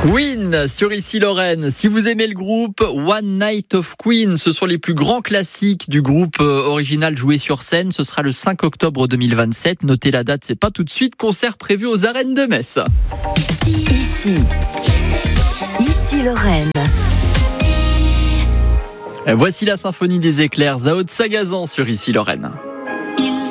Queen sur Ici Lorraine. Si vous aimez le groupe One Night of Queen, ce sont les plus grands classiques du groupe original joués sur scène. Ce sera le 5 octobre 2027. Notez la date, c'est pas tout de suite. Concert prévu aux arènes de Metz. Ici Lorraine. Voici la symphonie des éclairs, Zao de Sagazan sur Ici Lorraine.